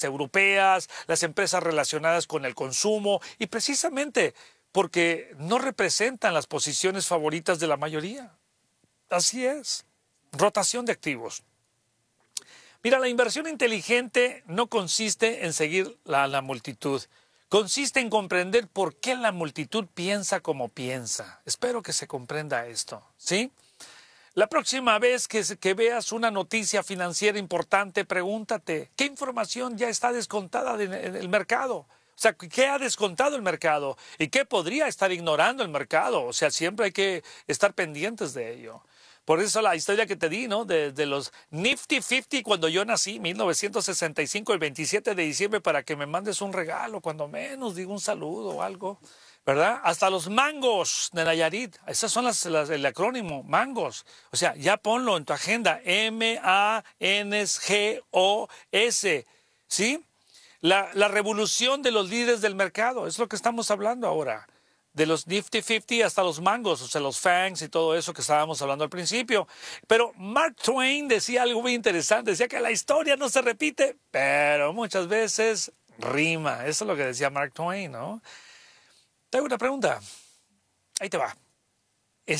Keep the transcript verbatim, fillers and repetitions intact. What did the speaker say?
empresas europeas, las empresas relacionadas con el consumo, y precisamente porque no representan las posiciones favoritas de la mayoría. Así es. Rotación de activos. Mira, la inversión inteligente no consiste en seguir la, la multitud. Consiste en comprender por qué la multitud piensa como piensa. Espero que se comprenda esto, ¿sí? La próxima vez que, que veas una noticia financiera importante, pregúntate, ¿qué información ya está descontada en el mercado? O sea, ¿qué ha descontado el mercado? ¿Y qué podría estar ignorando el mercado? O sea, siempre hay que estar pendientes de ello. Por eso la historia que te di, ¿no? De, de los Nifty cincuenta, cuando yo nací, mil novecientos sesenta y cinco, el veintisiete de diciembre, para que me mandes un regalo, cuando menos, digo un saludo o algo, ¿verdad? Hasta los mangos de Nayarit, esas son las, las, el acrónimo, mangos. O sea, ya ponlo en tu agenda, M A N G O S, ¿sí? La, la revolución de los líderes del mercado, es lo que estamos hablando ahora. De los Nifty cincuenta hasta los mangos, o sea, los fangs y todo eso que estábamos hablando al principio. Pero Mark Twain decía algo muy interesante, decía que la historia no se repite, pero muchas veces rima. Eso es lo que decía Mark Twain, ¿no? Te hago una pregunta. Ahí te va.